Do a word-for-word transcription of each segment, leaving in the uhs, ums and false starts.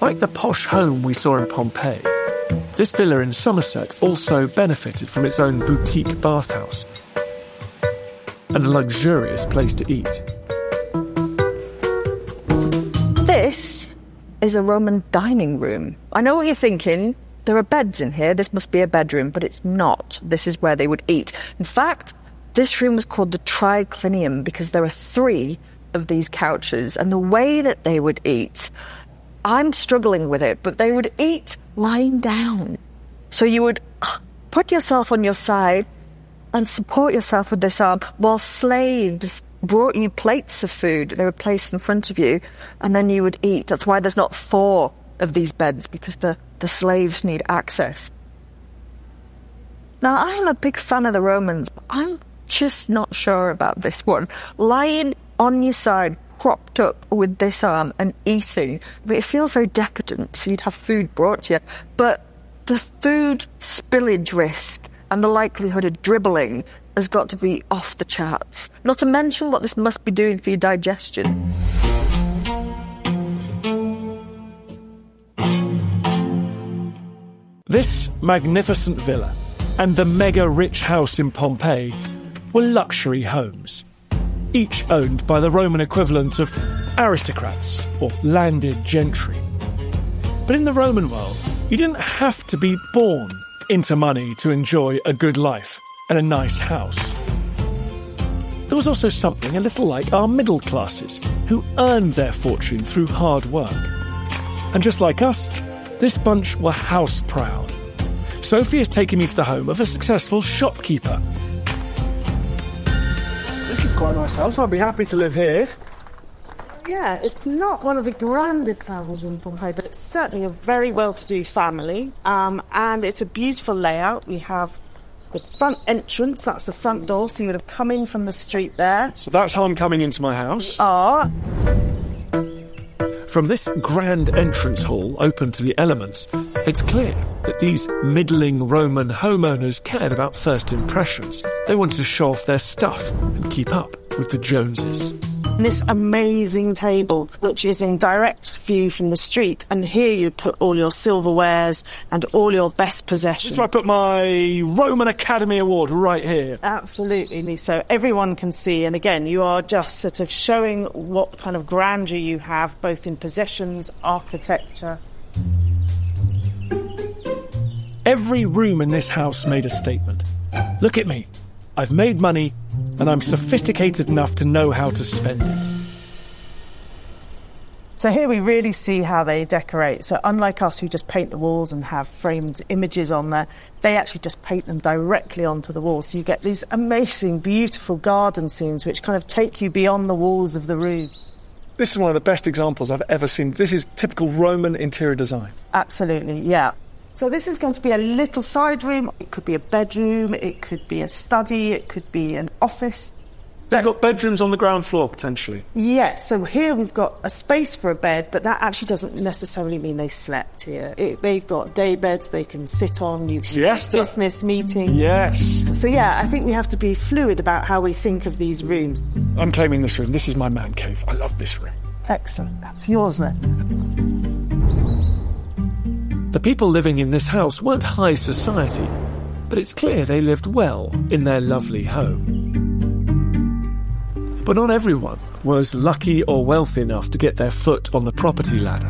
Like the posh home we saw in Pompeii, this villa in Somerset also benefited from its own boutique bathhouse and a luxurious place to eat. This is a Roman dining room. I know what you're thinking. There are beds in here. This must be a bedroom, but it's not. This is where they would eat. In fact, this room was called the triclinium because there are three of these couches, and the way that they would eat, I'm struggling with it, but they would eat lying down. So you would put yourself on your side and support yourself with this arm while slaves brought you plates of food. They were placed in front of you, and then you would eat. That's why there's not four of these beds, because the, the slaves need access. Now, I'm a big fan of the Romans, but I'm just not sure about this one. Lying on your side, propped up with this arm and eating. But it feels very decadent, so you'd have food brought to you. But the food spillage risk and the likelihood of dribbling has got to be off the charts. Not to mention what this must be doing for your digestion. This magnificent villa and the mega-rich house in Pompeii were luxury homes, each owned by the Roman equivalent of aristocrats or landed gentry. But in the Roman world, you didn't have to be born into money to enjoy a good life and a nice house. There was also something a little like our middle classes, who earned their fortune through hard work. And just like us, this bunch were house proud. Sophie is taking me to the home of a successful shopkeeper. This is quite a nice house. I'd be happy to live here. Yeah, it's not one of the grandest houses in Pompeii, but it's certainly a very well-to-do family. Um, and it's a beautiful layout. We have the front entrance, that's the front door, so you would have come in from the street there. So that's how I'm coming into my house. We are. From this grand entrance hall open to the elements, it's clear that these middling Roman homeowners cared about first impressions. They wanted to show off their stuff and keep up with the Joneses. This amazing table, which is in direct view from the street, and here you put all your silverwares and all your best possessions. So I put my Roman Academy Award right here. Absolutely, so everyone can see, and again, you are just sort of showing what kind of grandeur you have, both in possessions, architecture. Every room in this house made a statement. Look at me. I've made money, and I'm sophisticated enough to know how to spend it. So here we really see how they decorate. So unlike us who just paint the walls and have framed images on there, they actually just paint them directly onto the walls. So you get these amazing, beautiful garden scenes which kind of take you beyond the walls of the room. This is one of the best examples I've ever seen. This is typical Roman interior design. Absolutely, yeah. So this is going to be a little side room. It could be a bedroom, it could be a study, it could be an office. They've got bedrooms on the ground floor, potentially. Yes, so here we've got a space for a bed, but that actually doesn't necessarily mean they slept here. It, they've got day beds they can sit on, you yes, business meeting. Yes. So yeah, I think we have to be fluid about how we think of these rooms. I'm claiming this room. This is my man cave. I love this room. Excellent. That's yours then. The people living in this house weren't high society, but it's clear they lived well in their lovely home. But not everyone was lucky or wealthy enough to get their foot on the property ladder.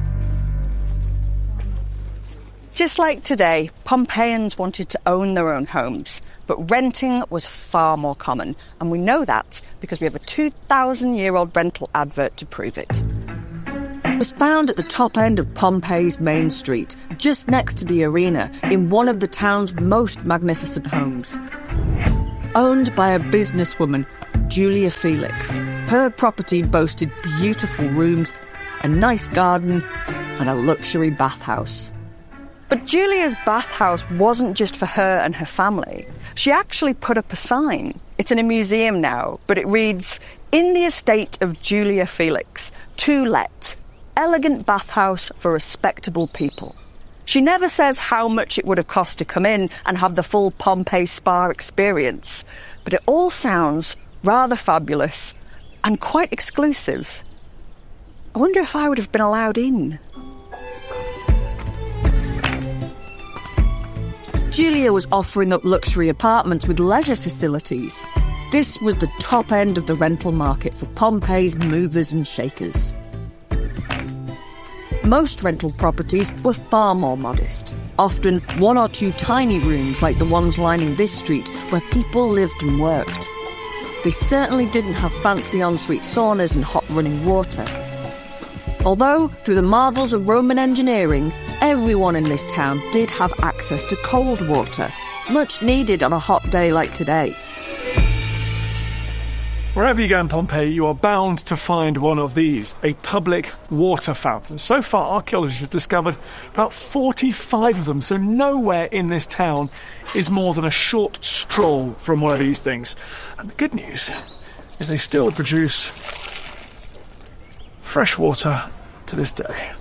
Just like today, Pompeians wanted to own their own homes, but renting was far more common, and we know that because we have a two thousand year old rental advert to prove it. It was found at the top end of Pompeii's main street, just next to the arena, in one of the town's most magnificent homes. Owned by a businesswoman, Julia Felix, her property boasted beautiful rooms, a nice garden, and a luxury bathhouse. But Julia's bathhouse wasn't just for her and her family. She actually put up a sign. It's in a museum now, but it reads, "In the estate of Julia Felix, to let. Elegant bathhouse for respectable people." She never says how much it would have cost to come in and have the full Pompeii spa experience, but it all sounds rather fabulous and quite exclusive. I wonder if I would have been allowed in. Julia was offering up luxury apartments with leisure facilities. This was the top end of the rental market for Pompeii's movers and shakers. Most rental properties were far more modest, often one or two tiny rooms like the ones lining this street where people lived and worked. They certainly didn't have fancy ensuite saunas and hot running water. Although, through the marvels of Roman engineering, everyone in this town did have access to cold water, much needed on a hot day like today. Wherever you go in Pompeii, you are bound to find one of these, a public water fountain. So far, archaeologists have discovered about forty-five of them, so nowhere in this town is more than a short stroll from one of these things. And the good news is they still produce fresh water to this day.